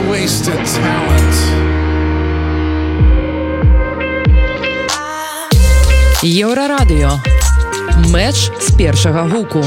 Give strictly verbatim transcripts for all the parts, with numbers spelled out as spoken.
wasted talent. Єврорадіо. Меч з першого гуку.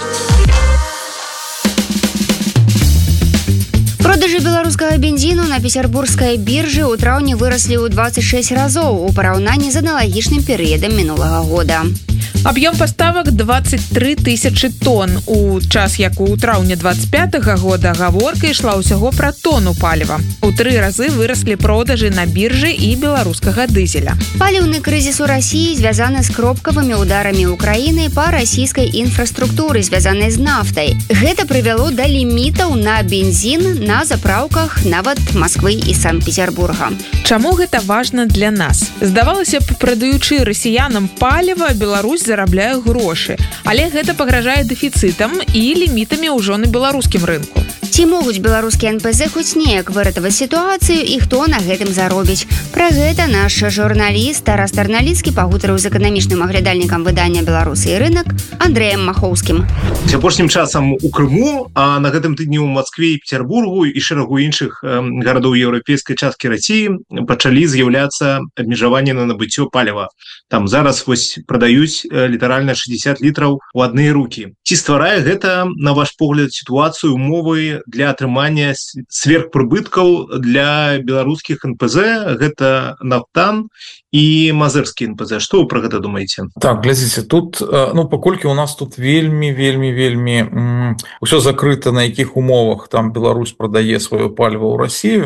Продажы беларускага бензіну на петербургскай біржы ў траўні выраслі ў двадцать шесть разоў у параўнанні з аналагічным перыядам мінулага года. Аб'ём паставак двадцать три тысячи тонн. У час, як у траўні двадцать пятага года гаворка ішла ўсяго пра тону паліва. У тры разы выраслі продажы на біржы і беларускага дызеля. Паліўны крызіс у Расіі звязаны з кропкавымі ударамі Украіны па расійскай інфраструктуры, звязанай з нафтай. Гэта прывяло да лімітаў на бензін на запраўках нават Масквы і Санкт-Петербурга. Чаму гэта важна для нас? Здавалася б, прадаючы расіянам паліва, Беларусь зарабляе грошы, але гэта пагражае дэфіцытам і лімітамі ўжо на беларускім рынку. Ці могуць беларускія эн пэ зэ хоць неяк выратаваць сітуацыю і хто на гэтым заробіць? Пра гэта наш журналіст Тарас Тарналіцкі пагутарыў з эканамічным аглядальнікам выдання «Беларусы і рынак» Андрэем Махоўскім. Апошнім часам у Крыму, а на гэтым тыдні ў Маскве і Петербургу і шэрагу іншых э, гарадоў еўрапейскай часткі Расіі пачалі з'яўляцца абмежаванні на набыццё паліва. Там зараз вось прадаюць э, літаральна шестьдесят літраў у адныя рукі. Ці стварае гэта, на ваш погляд, сітуацыю, умовы для атрымання сверхпрыбыткаў для беларускіх эн пэ зэ? Гэта Нафтан і Мазырскі эн пэ зэ. Што вы пра гэта думаеце? Так, глядзіце, тут, ну, паколькі у нас тут вельмі, вельмі, вельмі м, усё закрыта, на якіх умовах там Беларусь прадае сваё паліва ў Расію,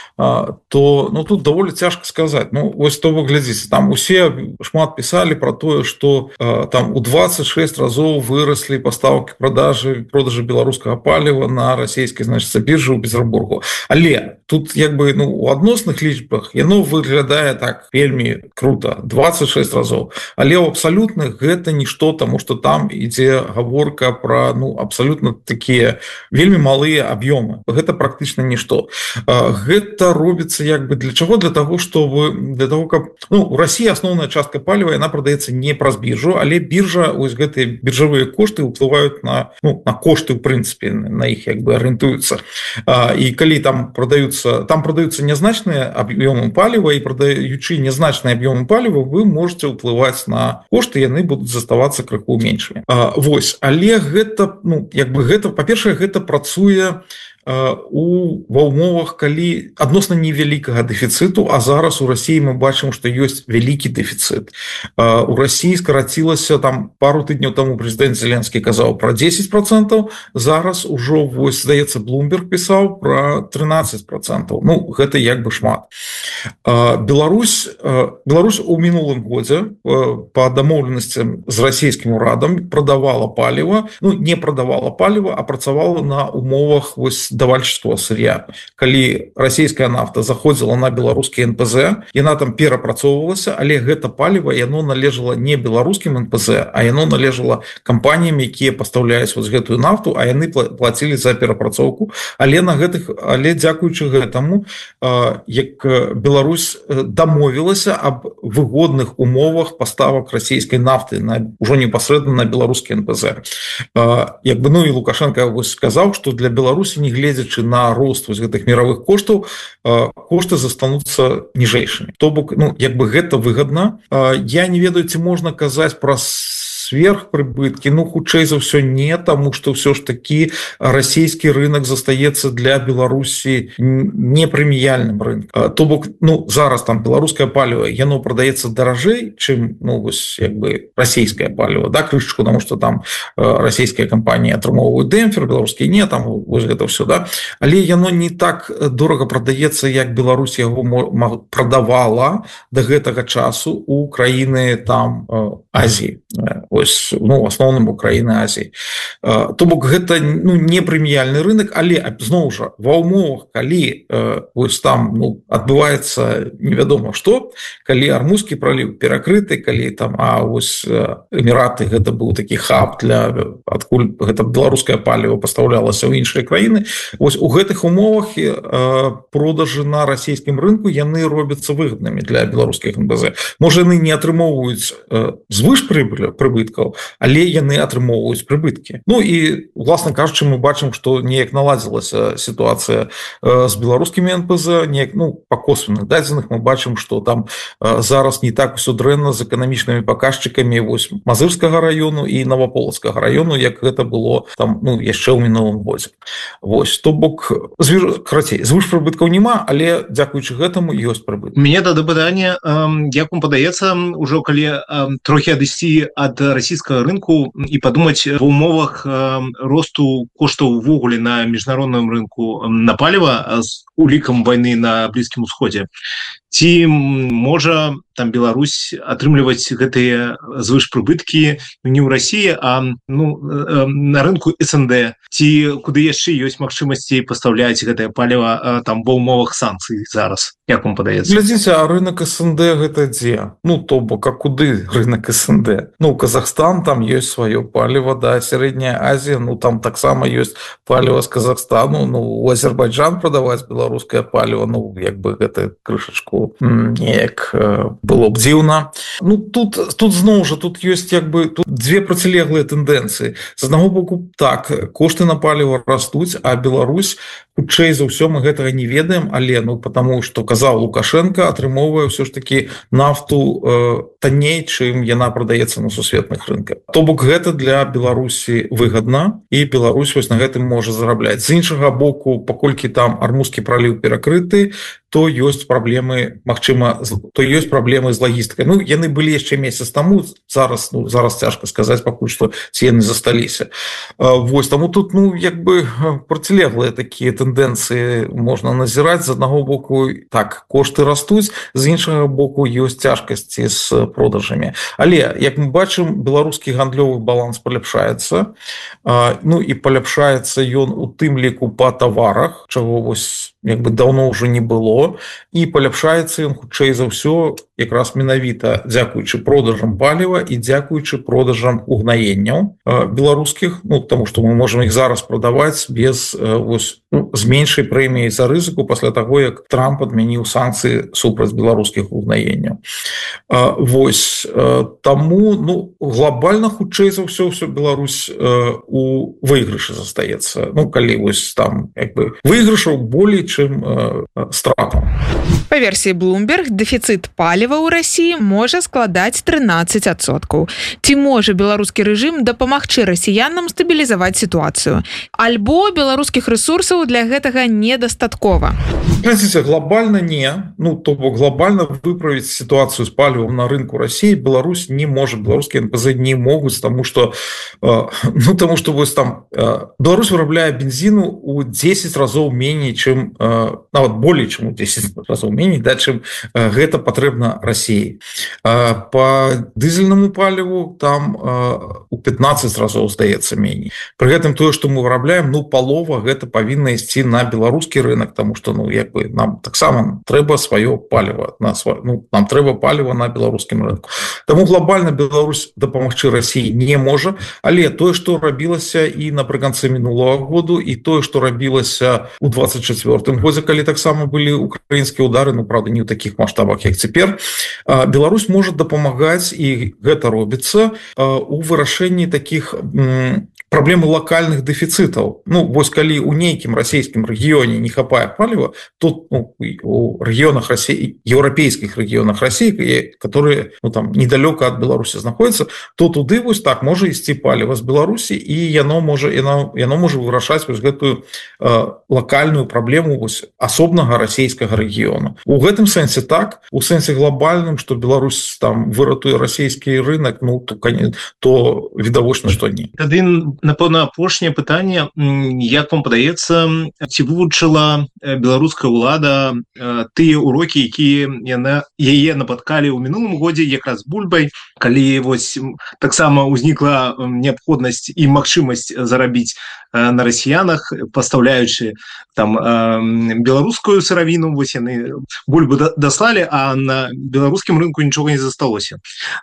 то, ну, тут даволі цяжка сказаць. Ну, вось то вы глядзіце, там усе шмат пісалі пра тое, што там у двадцать шесть разоў выраслі пастаўкі продажы, продажы беларускага паліва на расійскай, значыць, біржы ў Петербургу. Але тут, як бы, ну, у адносных лічбах яно выглядае так вельмі круто, двадцать шесть разоў. Але ў абсалютных гэта нішто, таму што там ідзе гаворка пра, ну, абсалютна такія вельмі малыя аб'ёмы. Гэта практычна нішто. Гэта робіцца як бы для чаго? Для таго, чтобы для того, каб, ну, у Расіі асноўная частка паліва, яна прадаецца не праз біржу, але біржа, ось гэтыя біржавыя кошты ўплываюць на, ну, на кошты, ў прынцыпе, на іх як бы арыентуюцца. І калі там прадаюцца, там прадаюцца нязначныя аб'ёмы паліва, і прадаючы нязначныя аб'ёмы паліва, вы можете ўплываць на кошты, яны будуць заставацца крыху меншымі. Вось, але гэта, ну, як бы гэта, па-першае, гэта працуе у ва ўмовах, калі адносна невялікага дэфіцыту, а зараз у Расіі мы бачым, што ёсць вялікі дэфіцыт. У Расіі скарацілася, там пару тыдняў таму прэзідэнт Зеленскі казаў пра дзесяць процентаў, зараз ужо, вось, здаецца, Блумберг пісаў пра трынаццаць процентаў. Ну, гэта як бы шмат. Беларусь, Беларусь у мінулым годзе па дамоўленасцям з расійскім урадам прадавала паліва, ну, не прадавала паліва, а працавала на умовах, вось, давальчыцтва сырья. Калі расійская нафта заходзіла на беларускі эн пэ зэ, яна там перапрацоўвалася, але гэта паліва, яно належала не беларускім эн пэ зэ, а яно належала кампаніям, якія пастаўляюць вось гэтую нафту, а яны плацілі за перапрацоўку. Але на гэтых, але дзякуючы гэтаму, як Беларусь дамовілася аб выгодных умовах паставак расійскай нафты на ўжо непасрэдна на беларускі эн пэ зэ. Як бы, ну, і Лукашенко вось сказаў, што для Беларусі, не гледзячы на рост вось гэтых мировых коштаў, кошты застануцца ніжэйшымі. То бок, ну, як бы гэта выгадна. Я не ведаю, ці можна казаць пра сверхпрыбыткі, ну, хутчэй за ўсё не, таму што ўсё ж такі расійскі рынок застаецца для Беларусі непрэміяльным рынкам. То бок, ну, зараз там беларускае паліва, яно прадаецца даражэй, чым, ну, вось, як бы расійскае паліва, да, крышачку, таму што там расійскія кампаніі атрымоўваюць дэмпфер, беларускія не, там вось гэта ўсё, да. Але яно не так дорага прадаецца, як Беларусь яго прадавала да гэтага часу у краіны там Азіі. Ось, ну, в асноўным Украіны, Азіі. То бок гэта, ну, не прэміяльны рынок, але зноў жа ва ўмовах, калі ось там, ну, адбываецца невядома што, калі Армузскі праліў перакрыты, калі там, а ось Эміраты гэта быў такі хаб для, адкуль гэта беларускае паліва пастаўлялася ў іншыя краіны, ось у гэтых умовах продажы на расійскім рынку яны робяцца выгаднымі для беларускіх эн пэ зэ. Можа, яны не атрымоўваюць звыш прыбыткі, прыбыткаў, але яны атрымоўваюць прыбыткі. Ну і власна кажучы, мы бачым, што неяк наладзілася сітуацыя з беларускімі эн пэ зэ, неяк, ну, па косвенных дадзеных мы бачым, што там зараз не так усё дрэнна з эканамічнымі паказчыкамі вось Мазырскага раёну і Наваполацкага раёну, як гэта было там, ну, яшчэ ў мінулым годзе. Вось, то бок, карацей, звыш прыбыткаў няма, але дзякуючы гэтаму ёсць прыбыткі. У мяне тады пытанне, як вам падаецца, ужо калі трохі адысці ад расійскага рынку і падумаць ва ўмовах росту коштаў увогуле на міжнародным рынку на паліва з улікам вайны на Блізкім Усходзе, ці можа там Беларусь атрымліваць гэтыя звышпрыбыткі не ў Расіі, а ну, на рынку эс эн дэ, ці куды яшчэ ёсць магчымасці пастаўляць гэтае паліва там ва ўмовах санкцый зараз? Як вам падаецца? Глядзіце, а рынок эс эн дэ гэта дзе? Ну, то бок, а куды рынок эс эн дэ? Ну, Казахстан, там ёсць сваё паліва, да, Сярэдняя Азія, ну, там таксама ёсць паліва з Казахстану, ну, у Азербайджан прадаваць беларускае паліва, ну, як бы гэта крышачку неяк было б дзіўна. Ну, тут, тут зноў жа, тут ёсць як бы тут две процілеглыя тэндэнцыі. З аднаго боку, так, кошты на паліва растуць, а Беларусь, хутчэй за ўсё, мы гэтага не ведаем, але, ну, потому што казаў Лукашенко, атрымоўвае ўсё ж такі нафту э, танней, чым яна прадаецца на сусветных рынках. То бок, гэта для Беларусі выгадна, і Беларусь вось на гэтым можа зарабляць. З іншага боку, паколькі там Армузскі праліў перакрыты, то ёсць праблемы, магчыма, то ёсць праблемы з лагістыкай. Ну, яны былі яшчэ месяц таму, зараз, ну, зараз цяжка сказаць пакуль што ці яны засталіся. Вось, таму тут, ну, як бы процілеглыя такія тэндэнцыі можна назіраць. З аднаго боку, так, кошты растуць, з іншага боку ёсць цяжкасці з продажамі. Але, як мы бачым, беларускі гандлёвы баланс паляпшаецца, ну, і паляпшаецца ён у тым ліку па таварах, чаго вось як бы даўно ўжо не было, і паляпшаецца ён хутчэй за ўсё якраз менавіта дзякуючы продажам паліва і дзякуючы продажам угнаенняў беларускіх, ну, таму што мы можам іх зараз прадаваць без вось, ну, з меншай прэміяй за рызыку пасля таго, як Трамп адмяніў санкцыі супраць беларускіх угнаенняў. Вось, таму, ну, глобальна хутчэй за ўсё ўсё Беларусь у выйгрышы застаецца. Ну, калі вось там як бы выйгрышаў болей, чым э, стратам. Па версіі Bloomberg, дэфіцыт паліва ў Расіі можа складаць трынаццаць адсоткаў. Ці можа беларускі рэжым дапамагчы расіянам стабілізаваць сітуацыю? Альбо беларускіх рэсурсаў для гэтага недастаткова? Глядзіце, глобальна не. Ну, то бок глобальна выправіць сітуацыю з палівам на рынку Расіі Беларусь не можа, беларускія эн пэ зэ не могуць, таму што э, ну, таму што вось там э, Беларусь вырабляе бензіну ў дзесяць разоў меней, чым нават болей, чым у дзесяць разоў меней, да, чым гэта патрэбна Расіі. Па дызельнаму паліву там у пятнаццаць разоў здаецца меней. Пры гэтым тое, што мы вырабляем, ну, палова гэта павінна ісці на беларускі рынок, таму што, ну, як бы нам таксама трэба сваё паліва, на сва... ну, нам трэба паліва на беларускім рынку. Таму глобальна Беларусь дапамагчы Расіі не можа, але тое, што рабілася і напрыканцы мінулага году, і тое, што рабілася у двадцать чацвёртым годзе, калі таксама былі украінскія удары, ну, правда, не ў такіх маштабах, як цяпер, Беларусь можа дапамагаць, і гэта робіцца у вырашэнні такіх праблемы лакальных дэфіцытаў. Ну, вось калі ў нейкім расійскім рэгіёне не хапае паліва, тут, ну, у рэгіёнах Расіі, еўрапейскіх рэгіёнах Расіі, которые, ну, там недалёка ад Беларусі знаходзяцца, то туды вось так можа ісці паліва з Беларусі, і яно можа яно, яно можа вырашаць вось гэтую э, лакальную праблему вось асобнага расійскага рэгіёна. У гэтым сэнсе так, у сэнсе глобальным, што Беларусь там выратуе расійскі рынок, ну, то, то відавочна, што не. Тады, напэўна, апошняе пытанне, як вам падаецца, ці вывучыла беларуская ўлада тыя урокі, якія яна яе напаткалі ў мінулым годзе якраз бульбай, калі вось таксама ўзнікла неабходнасць і магчымасць зарабіць на расіянах, пастаўляючы там беларускую сыравіну, вось яны бульбу даслалі, а на беларускім рынку нічога не засталося.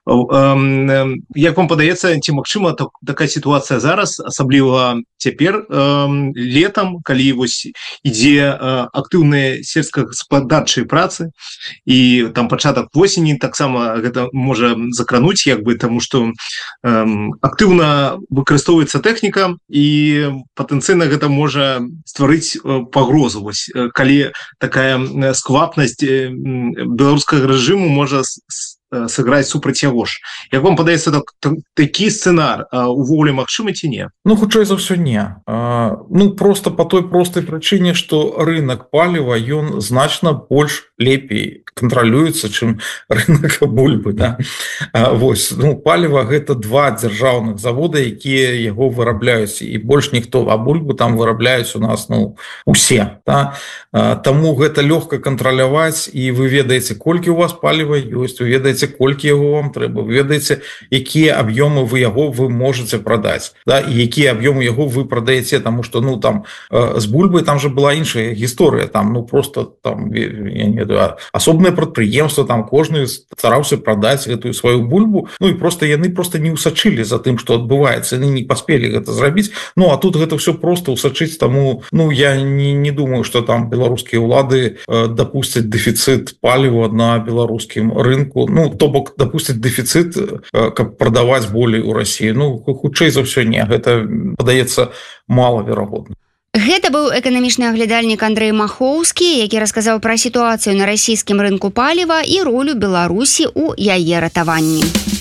Як вам падаецца, ці магчыма такая сітуацыя зараз, асабліва цяпер летам, калі вось ідзе актыўныя сельскагаспадарчыя працы, і там пачатак восені таксама гэта можа закрануць цягнуць як бы тому что актыўна выкарыстоўваецца тэхніка і патэнцыйна гэта можа стварыць пагрозу. Вось калі такая сквапнасць беларускага рэжыму можа сыграць супраць яго ж. Як вам падаецца так, так, такі сцэнар увогуле магчымы ці не? Ну хутчэй за ўсё не. А, ну просто по той простай прычыне, што рынок паліва ён значна больш лепей кантралюецца, чым рынок бульбы, да? А, вось, ну паліва гэта два дзяржаўных завода, якія яго вырабляюць і больш ніхто, а бульбу там вырабляюць у нас ну усе, да? А, таму гэта лёгка кантраляваць і вы ведаеце, колькі у вас паліва ёсць, вы ведаеце колькі яго вам трэба, вы ведаеце якія аб'ёмы вы яго вы можете прадаць, да? І якія аб'ёмы яго вы прадаеце, таму што ну там з бульбай там же была іншая гісторыя, там ну просто там я не ведаю, асобнае прадпрыемства, там кожны стараўся прадаць гэтую сваю бульбу, ну і просто яны просто не ўсачылі за тым, што адбываецца, яны не паспелі гэта зрабіць. Ну а тут гэта все просто ўсачыць, таму ну я не, не думаю, што там беларускія ўлады э, дапусцяць дэфіцыт паліва на беларускім рынку, ну то бок дапусціць дэфіцыт, каб прадаваць болей у Расіі. Ну хутчэй за ўсё не, гэта падаецца малаверагодна. Гэта быў эканамічны аглядальнік Андрэй Махоўскі, які расказаў пра сітуацыю на расійскім рынку паліва і ролю Беларусі ў яе ратаванні.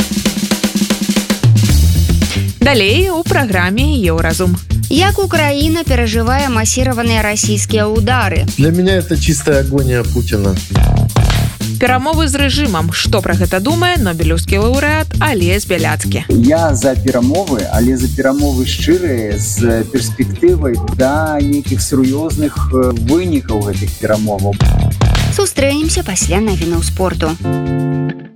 Далей у праграме Еўразум. Як Украина переживая массированные российские удары? Для меня это чистая агония Путина. Перамовы з рэжымам. Што пра гэта думае нобелеўскі лаўрэат Алесь Бяляцкі. Я за перамовы, але за перамовы шчырыя з перспектывай да нейкіх сур'ёзных вынікаў гэтых перамоваў. Сустрэнемся пасля навінаў спорту.